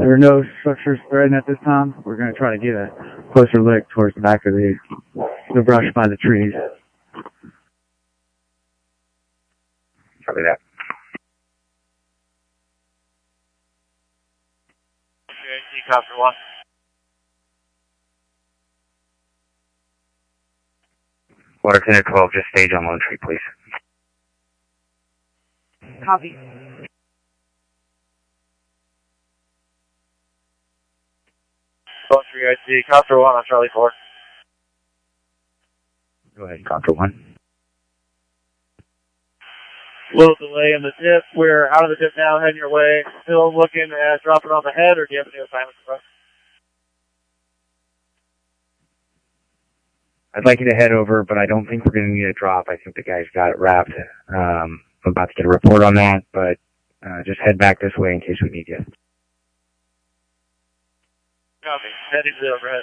There are no structures threatened at this time. We're going to try to get a closer look towards the back of the brush by the trees. Copy that. Helicopter 1. Water 10 to 12, just stage on Lone Tree, please. Copy. Lone Tree, I see. Helicopter 1 on Charlie 4. Go ahead, Helicopter 1. Little delay in the dip. We're out of the dip now, heading your way. Still looking at dropping on the head, or do you have any assignments for us? I'd like you to head over, but I don't think we're going to need a drop. I think the guy's got it wrapped. I'm about to get a report on that, but just head back this way in case we need you. Copy. Heading to the overhead.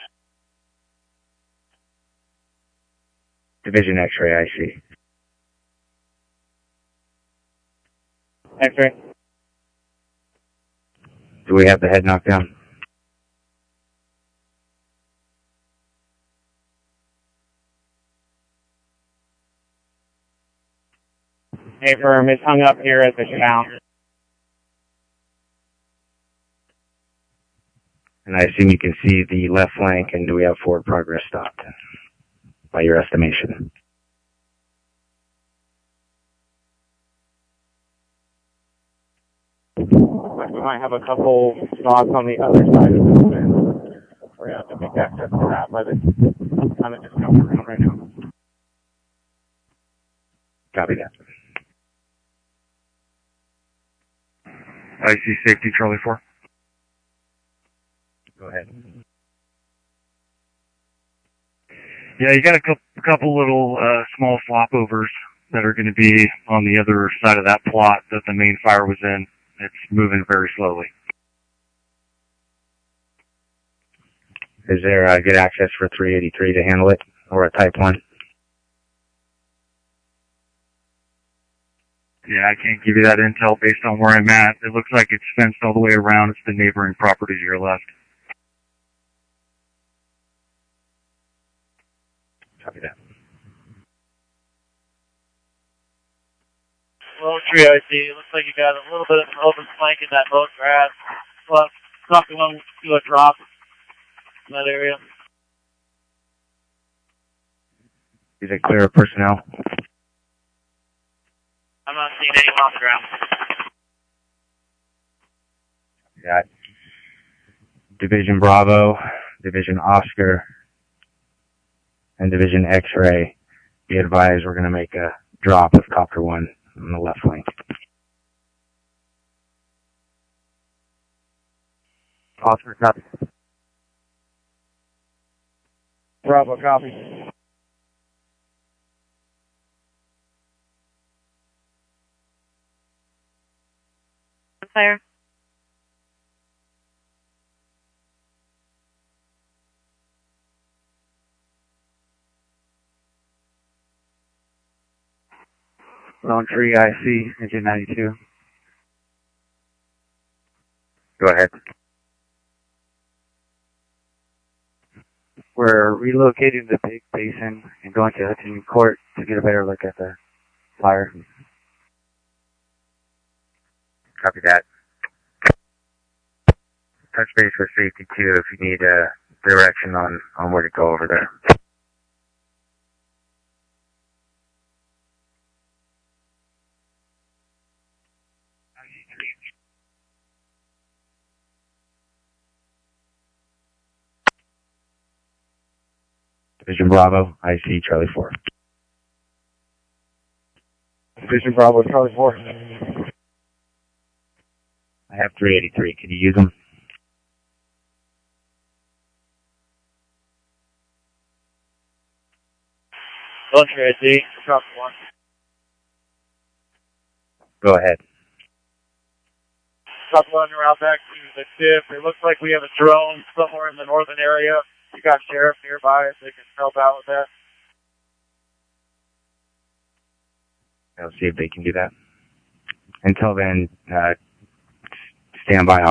Division X-ray, I see. X-ray. Do we have the head knocked down? Hey, firm, it's hung up here at the canal. And I assume you can see the left flank, and do we have forward progress stopped by your estimation? We might have a couple spots on the other side of the fence. We're going to have to make access to that by the time it just comes around right now. Copy that. I see safety, Charlie 4. Go ahead. Yeah, you got a couple little small flopovers that are going to be on the other side of that plot that the main fire was in. It's moving very slowly. Is there good access for 383 to handle it, or a Type 1? Yeah, I can't give you that intel based on where I'm at. It looks like it's fenced all the way around. It's the neighboring property to your left. Copy that. Lone Tree, I see. It looks like you got a little bit of an open flank in that mowed grass. Well, not going to do a drop in that area. Is it clear of personnel? I'm not seeing anyone on the ground. Got Division Bravo, Division Oscar, and Division X-ray. Be advised we're going to make a drop with Copter 1 on the left flank. Oscar, copy. Bravo, copy. Fire. Lone Tree, I see. Engine 92. Go ahead. We're relocating the big basin and going to Hudson Court to get a better look at the fire. Copy that. Touch base with safety too if you need direction on where to go over there. Division Bravo, I see Charlie 4. Division Bravo, Charlie 4. I have 383. Can you use them? Lone Tree, I see. Drop 1. Go ahead. Drop 1 around back to the tip. It looks like we have a drone somewhere in the northern area. You got sheriff nearby if they can help out with that. I'll see if they can do that. Until then, stand by.